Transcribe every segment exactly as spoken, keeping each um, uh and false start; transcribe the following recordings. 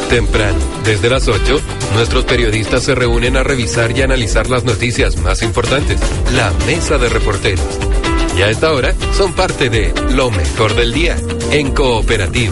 Temprano, desde las ocho, nuestros periodistas se reúnen a revisar y analizar las noticias más importantes. La Mesa de Reporteros. Y a esta hora son parte de Lo Mejor del Día, en Cooperativa.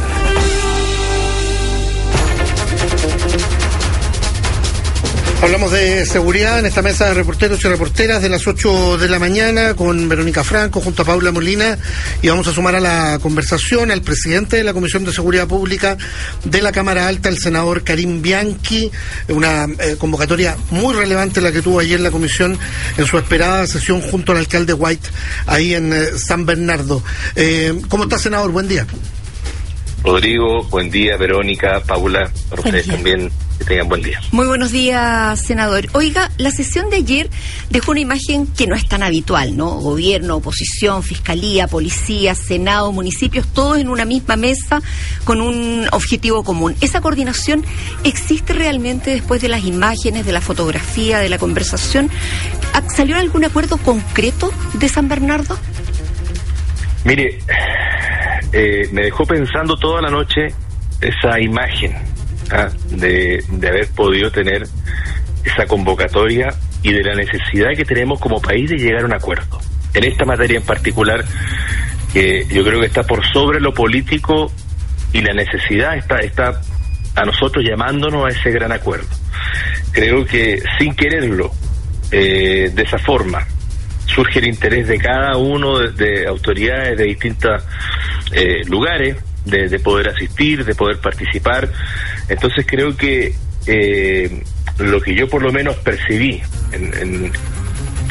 Hablamos de seguridad en esta mesa de reporteros y reporteras de las ocho de la mañana con Verónica Franco junto a Paula Molina, y vamos a sumar a la conversación al presidente de la Comisión de Seguridad Pública de la Cámara Alta, el senador Karim Bianchi. Una eh, convocatoria muy relevante la que tuvo ayer la comisión en su esperada sesión junto al alcalde White ahí en eh, San Bernardo. Eh, ¿Cómo está, senador? Buen día. Rodrigo, buen día. Verónica, Paula, para ustedes también. Que tengan buen día. Muy buenos días, senador. Oiga, la sesión de ayer dejó una imagen que no es tan habitual, ¿no? Gobierno, oposición, fiscalía, policía, senado, municipios, todos en una misma mesa con un objetivo común. ¿Esa coordinación existe realmente después de las imágenes, de la fotografía, de la conversación? ¿Salió algún acuerdo concreto de San Bernardo? Mire, eh, me dejó pensando toda la noche esa imagen. Ah, de, de haber podido tener esa convocatoria y de la necesidad que tenemos como país de llegar a un acuerdo en esta materia en particular, que yo creo que está por sobre lo político, y la necesidad está está a nosotros llamándonos a ese gran acuerdo. Creo que sin quererlo, eh, de esa forma surge el interés de cada uno de, de autoridades de distintos eh, lugares de, de poder asistir, de poder participar. Entonces creo que eh, lo que yo por lo menos percibí en, en,